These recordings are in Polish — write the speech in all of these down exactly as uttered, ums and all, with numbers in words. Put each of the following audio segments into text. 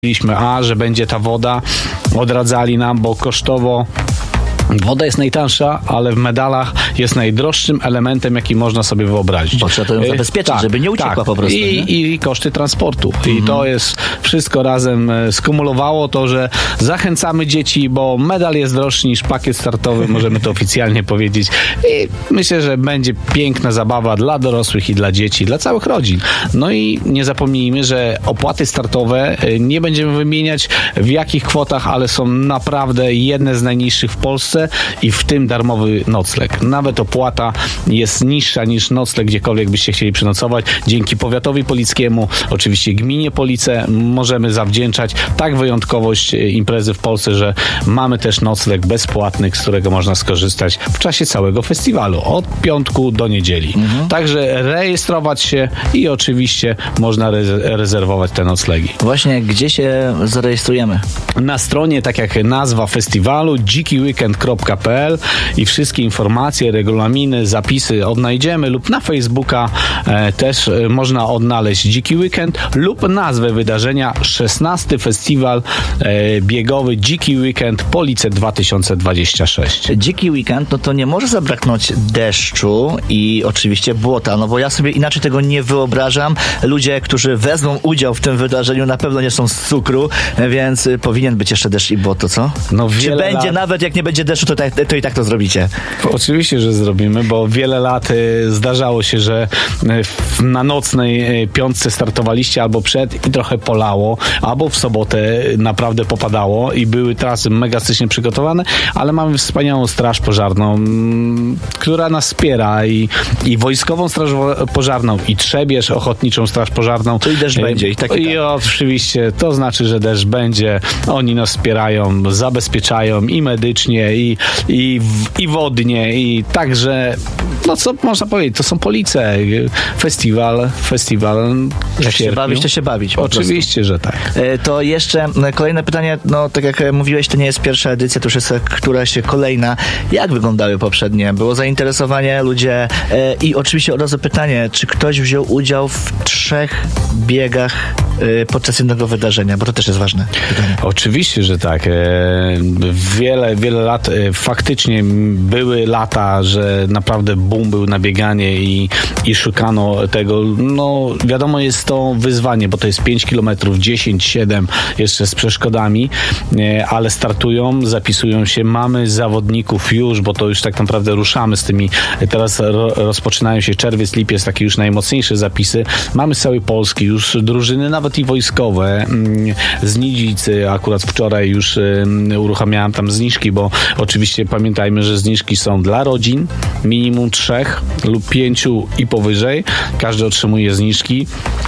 Mówiliśmy, a, że będzie ta woda, odradzali nam, bo kosztowo woda jest najtańsza, ale w medalach jest najdroższym elementem, jaki można sobie wyobrazić. Bo trzeba to ją zabezpieczyć, tak, żeby nie uciekła tak. po prostu. I, nie? I koszty transportu. Mhm. I to jest wszystko razem skumulowało to, że zachęcamy dzieci, bo medal jest droższy niż pakiet startowy, możemy to oficjalnie powiedzieć. I myślę, że będzie piękna zabawa dla dorosłych i dla dzieci, dla całych rodzin. No i nie zapomnijmy, że opłaty startowe nie będziemy wymieniać w jakich kwotach, ale są naprawdę jedne z najniższych w Polsce i w tym darmowy nocleg. Nawet opłata jest niższa niż nocleg, gdziekolwiek byście chcieli przenocować. Dzięki powiatowi polickiemu, oczywiście gminie Police, możemy zawdzięczać tak wyjątkowość imprezy w Polsce, że mamy też nocleg bezpłatny, z którego można skorzystać w czasie całego festiwalu, od piątku do niedzieli. Mhm. Także rejestrować się i oczywiście można re- rezerwować te noclegi. Właśnie, gdzie się zarejestrujemy? Na stronie, tak jak nazwa festiwalu, dziki weekend kropka p l i wszystkie informacje, regulaminy, zapisy odnajdziemy lub na Facebooka e, też e, można odnaleźć Dziki Weekend lub nazwę wydarzenia szesnasty Festiwal e, Biegowy Dziki Weekend Police dwa tysiące dwadzieścia sześć. Dziki Weekend, no to nie może zabraknąć deszczu i oczywiście błota, no bo ja sobie inaczej tego nie wyobrażam. Ludzie, którzy wezmą udział w tym wydarzeniu, na pewno nie są z cukru, więc powinien być jeszcze deszcz i błoto, co? No Czy będzie, lat... nawet jak nie będzie deszczu, to, tak, to i tak to zrobicie? Oczywiście, że zrobimy, bo wiele lat y, zdarzało się, że y, na nocnej y, piątce startowaliście albo przed i trochę polało, albo w sobotę y, naprawdę popadało i były trasy mega stycznie przygotowane, ale mamy wspaniałą straż pożarną, m, która nas wspiera i, i wojskową straż pożarną i Trzebież, ochotniczą straż pożarną. Czyli deszcz y, będzie. I, tak, i, i tak. Oczywiście to znaczy, że deszcz będzie. Oni nas wspierają, zabezpieczają i medycznie, i, i, w, i wodnie, i także, no co można powiedzieć, to są Police. Festiwal, festiwal Jak się bawić, to się bawić. Oczywiście, że tak. To jeszcze kolejne pytanie, no tak jak mówiłeś, to nie jest pierwsza edycja, to już jest któraś kolejna. Jak wyglądały poprzednie? Było zainteresowanie, ludzie e, i oczywiście od razu pytanie, czy ktoś wziął udział w trzech biegach e, podczas jednego wydarzenia, bo to też jest ważne pytanie. Oczywiście, że tak. E, wiele, wiele lat e, faktycznie były lata, że naprawdę boom był na bieganie i, i szukano tego. No wiadomo, jest to wyzwanie, bo to jest pięć kilometrów, dziesięć, siedem jeszcze z przeszkodami, e, ale startują, zapisują się. Mamy zawodników już, bo to już tak naprawdę ruszamy z tymi. Teraz ro, rozpoczynają się czerwiec, lipiec, takie już najmocniejsze zapisy. Mamy z całej Polski już drużyny, nawet i wojskowe. Z Nidzicy akurat wczoraj już uruchamiałem tam zniżki, bo oczywiście pamiętajmy, że zniżki są dla rodzin, minimum trzech lub pięciu i powyżej. Każdy otrzymuje zniżki.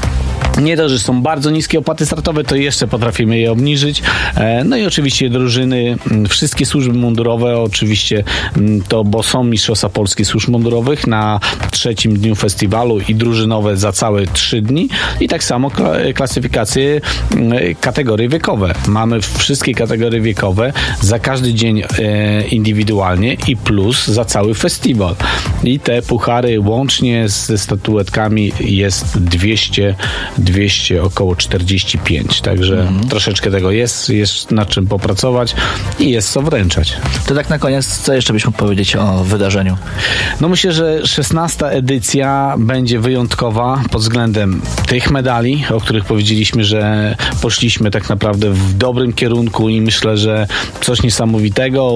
Nie to, że są bardzo niskie opłaty startowe, to jeszcze potrafimy je obniżyć. No i oczywiście drużyny, wszystkie służby mundurowe, oczywiście to, bo są Mistrzostwa Polski Służb Mundurowych na trzecim dniu festiwalu i drużynowe za całe trzy dni. I tak samo klasyfikacje, kategorie wiekowe. Mamy wszystkie kategorie wiekowe za każdy dzień indywidualnie i plus za cały festiwal. I te puchary łącznie ze statuetkami jest dwieście dwieście, około czterdzieści pięć. Także mm. troszeczkę tego jest, jest nad czym popracować i jest co wręczać. To tak na koniec, co jeszcze byś mógł powiedzieć o wydarzeniu? No myślę, że szesnasta edycja będzie wyjątkowa pod względem tych medali, o których powiedzieliśmy, że poszliśmy tak naprawdę w dobrym kierunku i myślę, że coś niesamowitego,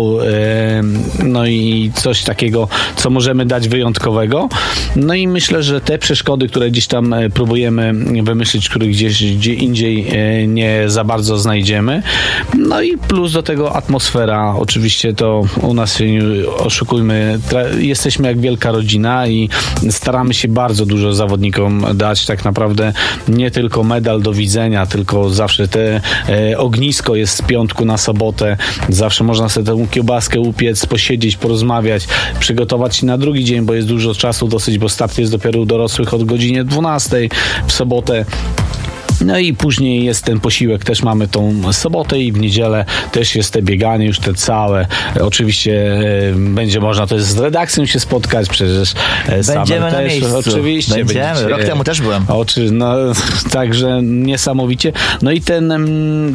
yy, no i coś takiego, co możemy dać wyjątkowego. No i myślę, że te przeszkody, które gdzieś tam próbujemy wymyślić, których gdzieś gdzie indziej nie za bardzo znajdziemy. No i plus do tego atmosfera. Oczywiście to u nas się nie oszukujmy, tra- jesteśmy jak wielka rodzina i staramy się bardzo dużo zawodnikom dać. Tak naprawdę nie tylko medal do widzenia, tylko zawsze te e, ognisko jest z piątku na sobotę. Zawsze można sobie tę kiełbaskę upiec, posiedzieć, porozmawiać, przygotować się na drugi dzień, bo jest dużo czasu dosyć, bo start jest dopiero u dorosłych od godziny dwunastej w sobotę. No i później jest ten posiłek, też mamy tą sobotę i w niedzielę też jest te bieganie, już te całe. Oczywiście e, będzie można też z redakcją się spotkać, przecież e, będziemy na też, miejscu. Oczywiście. Będziemy, będziecie, rok temu też byłem. Oczy, no, także niesamowicie. No i ten